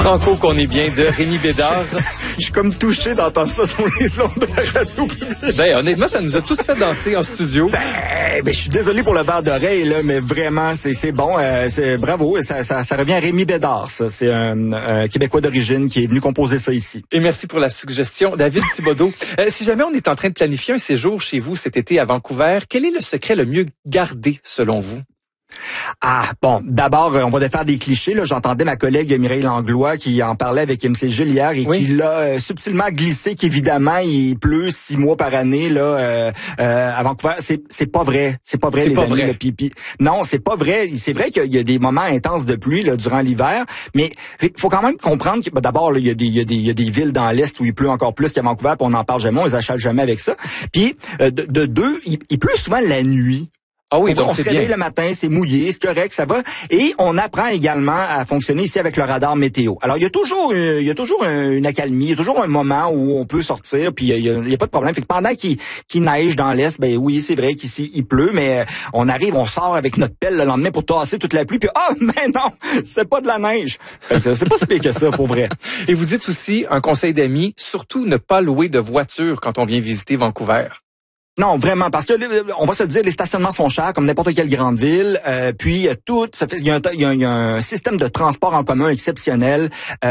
Franco, qu'on est bien, de Rémi Bédard. Je suis comme touché d'entendre ça sur les ondes de la radio publique. Ben, honnêtement, ça nous a tous fait danser en studio. Ben, je suis désolé pour le verre d'oreille, là, mais vraiment, c'est bon. C'est bravo. Ça revient à Rémi Bédard, ça. C'est un Québécois d'origine qui est venu composer ça ici. Et merci pour la suggestion. David Thibodeau, si jamais on est en train de planifier un séjour chez vous cet été à Vancouver, quel est le secret le mieux gardé selon vous? Ah, bon, d'abord, on va défaire des clichés. Là, j'entendais ma collègue Mireille Langlois qui en parlait avec MC Gilles hier et qui l'a subtilement glissé qu'évidemment, il pleut 6 mois par année là à Vancouver. C'est pas vrai. C'est pas vrai, c'est les pas amis. vrai. Là, non, c'est pas vrai. C'est vrai qu'il y a des moments intenses de pluie là, durant l'hiver, mais il faut quand même comprendre que d'abord, là, il y a des villes dans l'Est où il pleut encore plus qu'à Vancouver, puis on n'en parle jamais, on les achète jamais avec ça. Puis, de deux, il pleut souvent la nuit. Ah oui, donc on se réveille le matin, c'est mouillé, c'est correct, ça va. Et on apprend également à fonctionner ici avec le radar météo. Alors, il y a toujours une accalmie, il y a toujours un moment où on peut sortir, puis il y a pas de problème. Fait que pendant qu'il neige dans l'Est, ben oui, c'est vrai qu'ici, il pleut, mais on sort avec notre pelle le lendemain pour tasser toute la pluie, puis mais non, c'est pas de la neige. Fait que c'est pas si pire que ça, pour vrai. Et vous dites aussi, un conseil d'amis, surtout ne pas louer de voiture quand on vient visiter Vancouver. Non, vraiment, parce que on va se dire, les stationnements sont chers comme n'importe quelle grande ville. Puis tout, il y a un système de transport en commun exceptionnel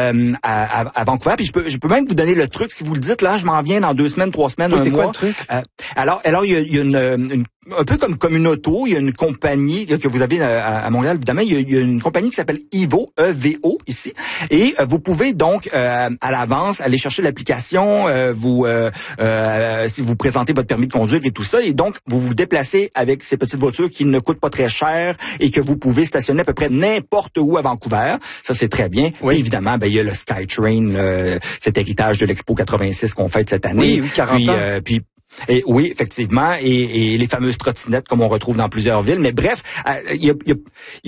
à Vancouver. Puis je peux même vous donner le truc si vous le dites. Là, je m'en viens dans 2 semaines, 3 semaines, un mois. C'est quoi le truc? Alors il y a un peu comme une auto, il y a une compagnie que vous avez à Montréal, évidemment. Il y a une compagnie qui s'appelle EVO, EVO ici, et vous pouvez donc à l'avance aller chercher l'application, si vous présentez votre permis de conduire et tout ça, et donc vous vous déplacez avec ces petites voitures qui ne coûtent pas très cher et que vous pouvez stationner à peu près n'importe où à Vancouver. Ça, c'est très bien. Oui. Et évidemment, il y a le SkyTrain, cet héritage de l'Expo 86 qu'on fête cette année. Oui, 40 ans. Et oui, effectivement, et les fameuses trottinettes comme on retrouve dans plusieurs villes. Mais bref, il y a